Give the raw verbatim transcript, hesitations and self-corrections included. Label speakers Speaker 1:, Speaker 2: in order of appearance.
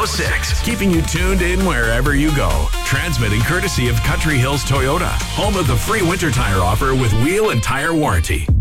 Speaker 1: oh six, keeping you tuned in wherever you go. Transmitting courtesy of Country Hills Toyota, home of the free winter tire offer with wheel and tire warranty.